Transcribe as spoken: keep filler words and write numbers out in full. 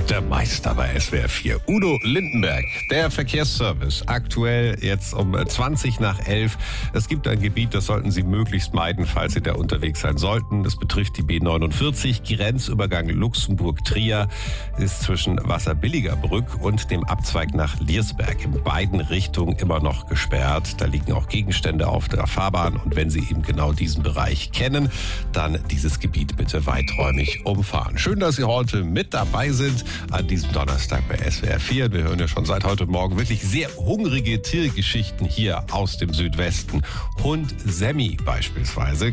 Der Meister bei S W R vier. Udo Lindenberg, der Verkehrsservice. Aktuell jetzt um zwanzig nach elf. Es gibt ein Gebiet, das sollten Sie möglichst meiden, falls Sie da unterwegs sein sollten. Das betrifft die B neunundvierzig. Grenzübergang Luxemburg-Trier ist zwischen Wasserbilliger Brück und dem Abzweig nach Liersberg in beiden Richtungen immer noch gesperrt. Da liegen auch Gegenstände auf der Fahrbahn. Und wenn Sie eben genau diesen Bereich kennen, dann dieses Gebiet bitte weiträumig umfahren. Schön, dass Sie heute mit dabei sind an diesem Donnerstag bei S W R vier. Wir hören ja schon seit heute Morgen wirklich sehr hungrige Tiergeschichten hier aus dem Südwesten. Hund Semmi beispielsweise